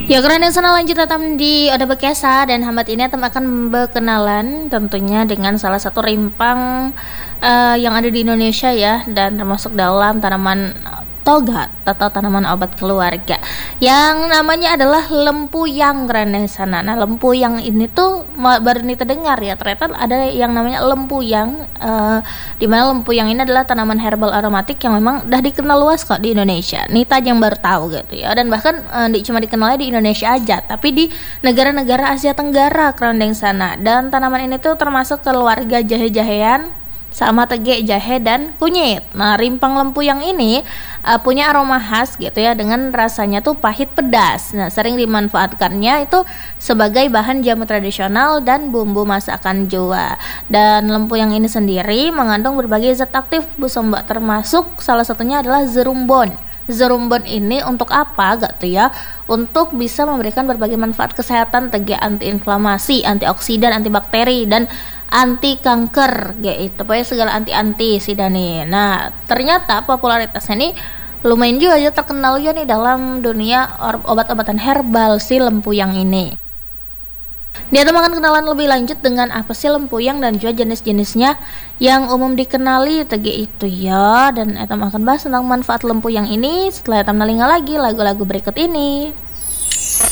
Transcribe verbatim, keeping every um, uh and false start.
Ya karena sana lanjut atam di Oda Bekesa dan hambat ini atam akan berkenalan tentunya dengan salah satu rimpang uh, yang ada di Indonesia ya, dan termasuk dalam tanaman toga atau tanaman obat keluarga yang namanya adalah lempuyang karena sana. Nah lempuyang ini tuh baru nih terdengar ya, ternyata ada yang namanya lempuyang, uh, dimana lempuyang ini adalah tanaman herbal aromatik yang memang udah dikenal luas kok di Indonesia. Nita yang baru tahu gitu ya, dan bahkan uh, di, cuma dikenalnya di Indonesia aja, tapi di negara-negara Asia Tenggara kerandeng sana. Dan tanaman ini tuh termasuk keluarga jahe-jahean sama tege, jahe, dan kunyit. Nah rimpang lempuyang ini uh, punya aroma khas gitu ya, dengan rasanya tuh pahit pedas. Nah sering dimanfaatkannya itu sebagai bahan jamu tradisional dan bumbu masakan Jawa. Dan lempuyang ini sendiri mengandung berbagai zat aktif Bu Sombak, termasuk salah satunya adalah zerumbon. Zerumbon ini untuk apa gak tuh ya? Untuk bisa memberikan berbagai manfaat kesehatan, tege antiinflamasi, antioksidan, antibakteri, dan anti kanker gitu, pokoknya segala anti-anti sih Dani. Nah ternyata popularitasnya ini lumayan juga aja terkenal ya nih dalam dunia obat-obatan herbal si lempuyang ini. Dia tuh akan kenalan lebih lanjut dengan apa sih lempuyang dan juga jenis-jenisnya yang umum dikenali tege itu ya. Dan etam akan bahas tentang manfaat lempuyang ini setelah etam nalinga lagi lagu-lagu berikut ini.